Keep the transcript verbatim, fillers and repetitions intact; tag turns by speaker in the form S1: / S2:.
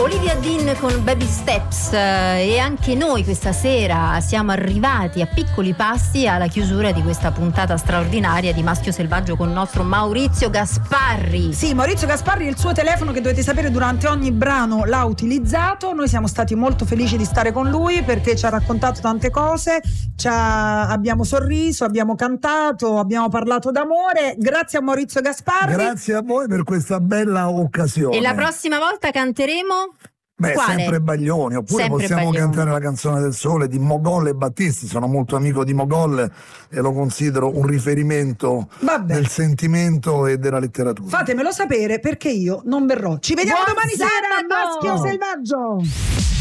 S1: Olivia Dean con Baby Steps, eh, e anche noi questa sera siamo arrivati a piccoli passi alla chiusura di questa puntata straordinaria di Maschio Selvaggio con il nostro Maurizio Gasparri.
S2: Sì, Maurizio Gasparri, il suo telefono che dovete sapere durante ogni brano l'ha utilizzato. Noi siamo stati molto felici di stare con lui perché ci ha raccontato tante cose, ci ha, abbiamo sorriso, abbiamo cantato, abbiamo parlato d'amore. Grazie a Maurizio Gasparri.
S3: Grazie a voi per questa bella occasione.
S1: E la prossima volta canteremo?
S3: Beh,
S1: Quale?
S3: sempre Baglioni, oppure
S1: Sempre
S3: possiamo
S1: Baglioni.
S3: cantare la canzone del sole di Mogol e Battisti. Sono molto amico di Mogol e lo considero un riferimento
S2: Vabbè.
S3: del sentimento e della letteratura.
S2: Fatemelo sapere perché io non verrò. Ci vediamo
S1: Buon
S2: domani sera,
S1: sabato!
S2: Maschio Selvaggio.